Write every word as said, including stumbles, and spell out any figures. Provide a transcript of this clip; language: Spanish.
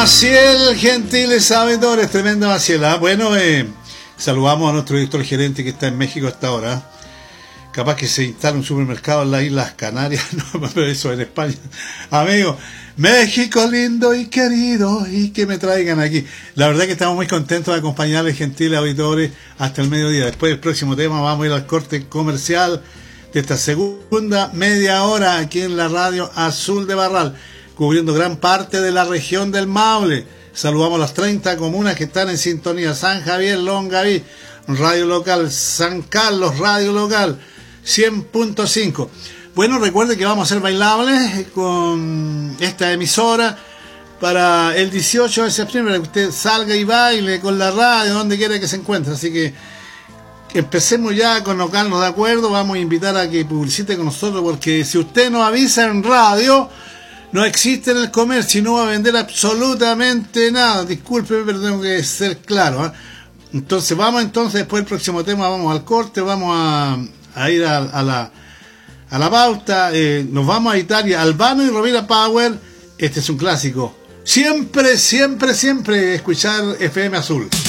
Maciel, gentiles auditores, tremenda Maciel. ¿eh? Bueno, eh, saludamos a nuestro director gerente que está en México hasta ahora. Capaz que se instala un supermercado en las Islas Canarias, no, pero eso en España. Amigo, México lindo y querido, y que me traigan aquí. La verdad que estamos muy contentos de acompañarles, gentiles auditores, hasta el mediodía. Después del próximo tema vamos a ir al corte comercial de esta segunda media hora aquí en la radio Azul de Barral, cubriendo gran parte de la región del Maule. Saludamos a las treinta comunas que están en sintonía: San Javier, Longaví, radio local; San Carlos, radio local cien punto cinco. Bueno, recuerde que vamos a hacer bailables con esta emisora para el dieciocho de septiembre, para que usted salga y baile con la radio donde quiera que se encuentre. Así que empecemos ya a colocarnos de acuerdo. Vamos a invitar a que publicite con nosotros, porque si usted nos avisa en radio, no existe en el comercio y no va a vender absolutamente nada. Discúlpeme, pero tengo que ser claro, ¿eh? Entonces vamos, entonces después del próximo tema vamos al corte, vamos a, a ir a, a la a la pauta. Eh, nos vamos a Italia, Albano y Rovira Power. Este es un clásico. Siempre, siempre, siempre escuchar F M Azul.